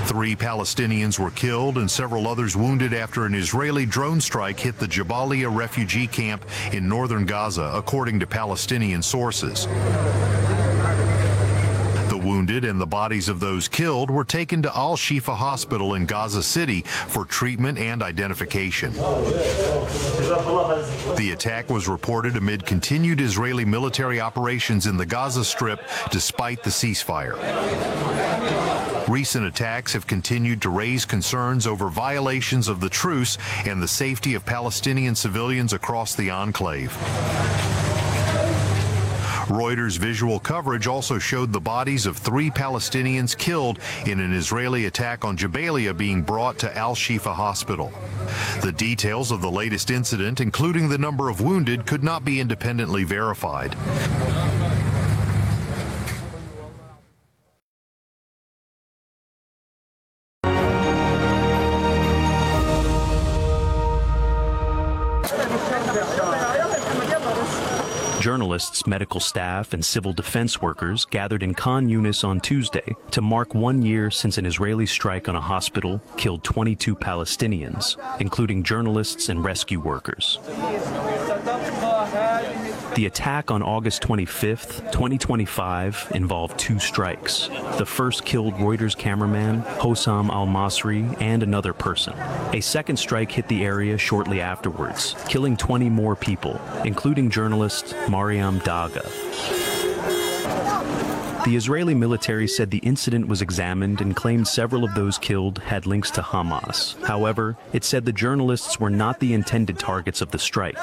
3 Palestinians were killed and several others wounded after an Israeli drone strike hit the Jabalia refugee camp in northern Gaza, according to Palestinian sources. The wounded and the bodies of those killed were taken to Al-Shifa Hospital in Gaza City for treatment and identification. The attack was reported amid continued Israeli military operations in the Gaza Strip despite the ceasefire. Recent attacks have continued to raise concerns over violations of the truce and the safety of Palestinian civilians across the enclave. Reuters visual coverage also showed the bodies of 3 Palestinians killed in an Israeli attack on Jabalia being brought to Al-Shifa Hospital. The details of the latest incident, including the number of wounded, could not be independently verified. Journalists, medical staff, and civil defense workers gathered in Khan Yunis on Tuesday to mark 1 year since an Israeli strike on a hospital killed 22 Palestinians, including journalists and rescue workers. The attack on August 25, 2025, involved 2 strikes. The first killed Reuters cameraman Hossam al-Masri and another person. A second strike hit the area shortly afterwards, killing 20 more people, including journalist Mariam Daga. The Israeli military said the incident was examined and claimed several of those killed had links to Hamas. However, it said the journalists were not the intended targets of the strike.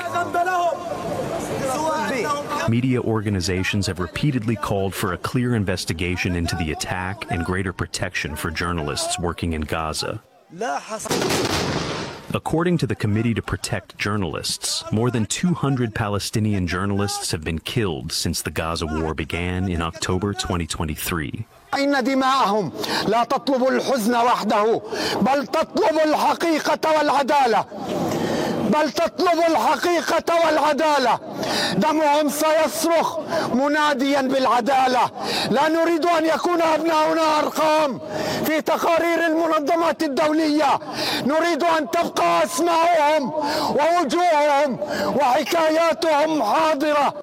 Media organizations have repeatedly called for a clear investigation into the attack and greater protection for journalists working in Gaza. According to the Committee to Protect Journalists, more than 200 Palestinian journalists have been killed since the Gaza war began in October 2023. إن دماءهم لا تطلب الحزن وحده بل تطلب الحقيقة والعدالة بل تطلب الحقيقة والعدالة دمهم سيصرخ مناديا بالعدالة لا نريد أن يكون أبناؤنا أرقام في تقارير المنظمات الدولية نريد أن تبقى أسماءهم ووجوههم وحكاياتهم حاضرة.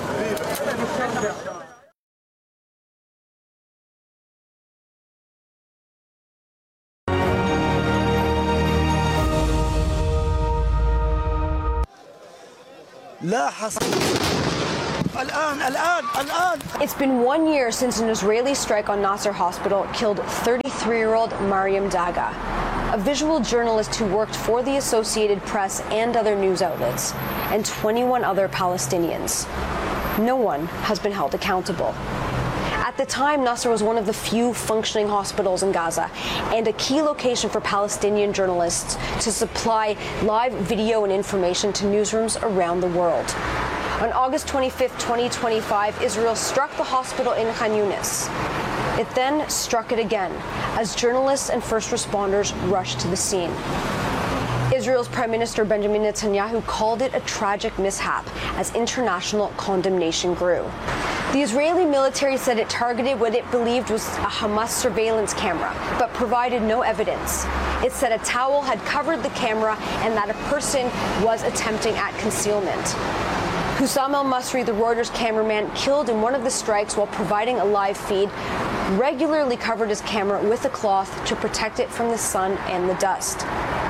It's been 1 year since an Israeli strike on Nasser Hospital killed 33-year-old Mariam Daga, a visual journalist who worked for the Associated Press and other news outlets, and 21 other Palestinians. No one has been held accountable. At the time, Nasser was one of the few functioning hospitals in Gaza and a key location for Palestinian journalists to supply live video and information to newsrooms around the world. On August 25, 2025, Israel struck the hospital in Khan Yunis. It then struck it again as journalists and first responders rushed to the scene. Israel's Prime Minister Benjamin Netanyahu called it a tragic mishap as international condemnation grew. The Israeli military said it targeted what it believed was a Hamas surveillance camera, but provided no evidence. It said a towel had covered the camera and that a person was attempting at concealment. Hossam al-Masri, the Reuters cameraman killed in one of the strikes while providing a live feed, regularly covered his camera with a cloth to protect it from the sun and the dust.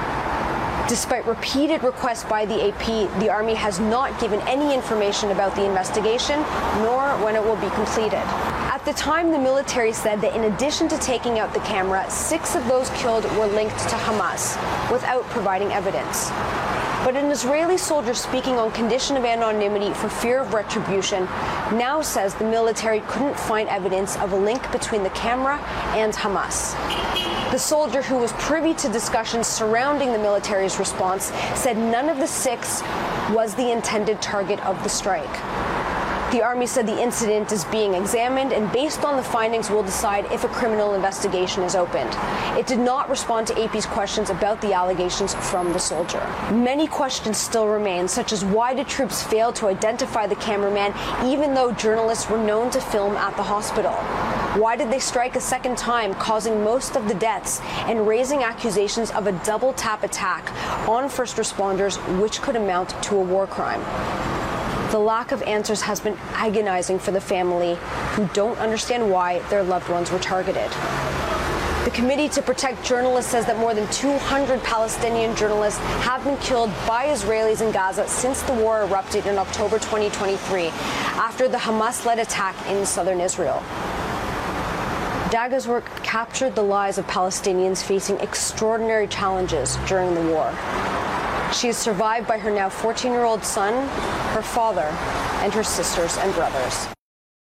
Despite repeated requests by the AP, the Army has not given any information about the investigation, nor when it will be completed. At the time, the military said that in addition to taking out the camera, 6 of those killed were linked to Hamas, without providing evidence. But an Israeli soldier speaking on condition of anonymity for fear of retribution now says the military couldn't find evidence of a link between the camera and Hamas. The soldier, who was privy to discussions surrounding the military's response, said none of the 6 was the intended target of the strike. The Army said the incident is being examined, and based on the findings will decide if a criminal investigation is opened. It did not respond to AP's questions about the allegations from the soldier. Many questions still remain, such as why did troops fail to identify the cameraman even though journalists were known to film at the hospital? Why did they strike a second time, causing most of the deaths and raising accusations of a double tap attack on first responders, which could amount to a war crime? The lack of answers has been agonizing for the family, who don't understand why their loved ones were targeted. The Committee to Protect Journalists says that more than 200 Palestinian journalists have been killed by Israelis in Gaza since the war erupted in October 2023, after the Hamas-led attack in southern Israel. Daga's work captured the lives of Palestinians facing extraordinary challenges during the war. She is survived by her now 14-year-old son, her father, and her sisters and brothers.